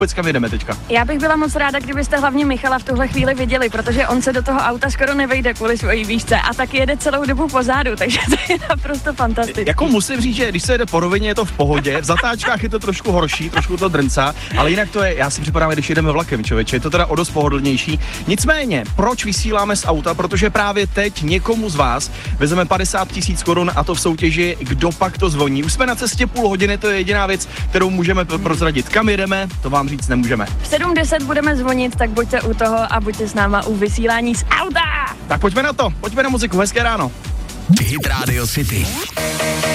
kam jedeme teďka? Já bych byla moc ráda, kdybyste hlavně Michala v tuhle chvíli viděli, protože on se do toho auta skoro nevejde kvůli svojí výšce a tak jede celou dobu pozadu, takže to je naprosto fantastické. Jako musím říct, že když se jede po rovině, je to v pohodě, v zatáčkách je to trošku horší, trošku to drncá, ale jinak to je, já si připadám, když jedeme vlakem, člověče, je to teda o dost pohodlnější. Nicméně, proč vysíláme z auta? Protože právě teď někomu z vás vezeme 50 000 korun a to v soutěži Kdo pak to zvoní. Už jsme na cestě půl hodiny, to je jediná věc, kterou můžeme prozradit. Kam jedeme, to vám říct nemůžeme. V 7:10 budeme zvonit, tak buďte u toho a buďte s náma u vysílání z auta. Tak pojďme na to, pojďme na muziku, hezké ráno. Hit Radio City.